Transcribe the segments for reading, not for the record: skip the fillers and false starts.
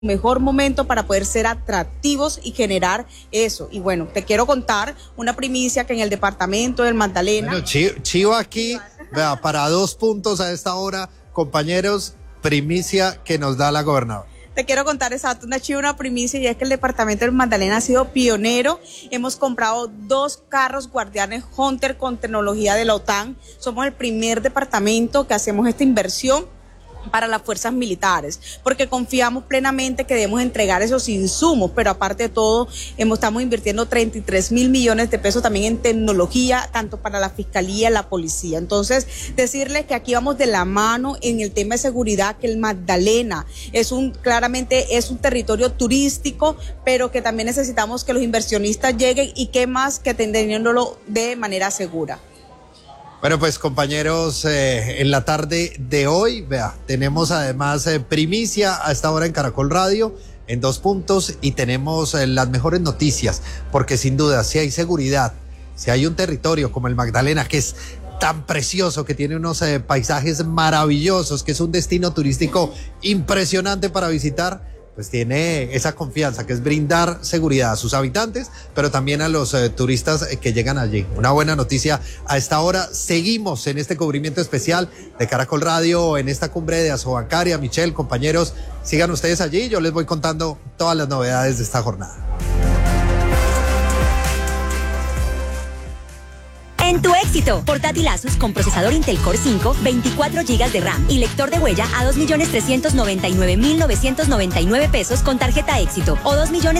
mejor momento para poder ser atractivos y generar eso. Y bueno, te quiero contar una primicia que en el departamento del Magdalena... Bueno, Chivo aquí, vea, para 2 puntos a esta hora, compañeros, primicia que nos da la gobernadora. Te quiero contar exacto, una primicia, y es que el departamento del Magdalena ha sido pionero. Hemos comprado 2 carros guardianes Hunter con tecnología de la OTAN. Somos el primer departamento que hacemos esta inversión para las fuerzas militares, porque confiamos plenamente que debemos entregar esos insumos, pero aparte de todo, estamos invirtiendo 33.000 millones de pesos también en tecnología, tanto para la fiscalía y la policía. Entonces, decirles que aquí vamos de la mano en el tema de seguridad, que el Magdalena claramente es un territorio turístico, pero que también necesitamos que los inversionistas lleguen, y qué más que teniéndolo de manera segura. Bueno, pues compañeros, en la tarde de hoy, vea, tenemos además primicia a esta hora en Caracol Radio, en 2 puntos, y tenemos las mejores noticias, porque sin duda, si hay seguridad, si hay un territorio como el Magdalena, que es tan precioso, que tiene unos paisajes maravillosos, que es un destino turístico impresionante para visitar, pues tiene esa confianza, que es brindar seguridad a sus habitantes, pero también a los turistas que llegan allí. Una buena noticia a esta hora. Seguimos en este cubrimiento especial de Caracol Radio, en esta cumbre de Asobancaria. Michelle, compañeros, sigan ustedes allí, yo les voy contando todas las novedades de esta jornada. En tu éxito, portátil Asus con procesador Intel Core 5, 24 GB de RAM y lector de huella a 2.399.999 pesos con tarjeta éxito, o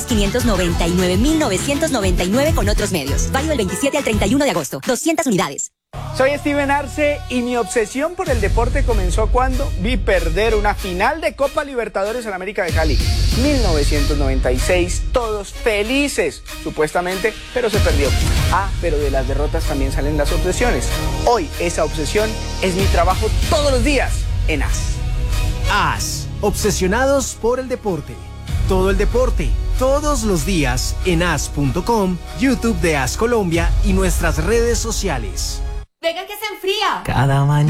2.599.999 con otros medios. Válido del 27 al 31 de agosto. 200 unidades. Soy Steven Arce y mi obsesión por el deporte comenzó cuando vi perder una final de Copa Libertadores en América de Cali. 1996, todos felices, supuestamente, pero se perdió. Pero de las derrotas también salen las obsesiones. Hoy esa obsesión es mi trabajo todos los días en AS. AS, obsesionados por el deporte. Todo el deporte, todos los días en as.com, YouTube de AS Colombia y nuestras redes sociales. Venga que se enfría. Cada mañana.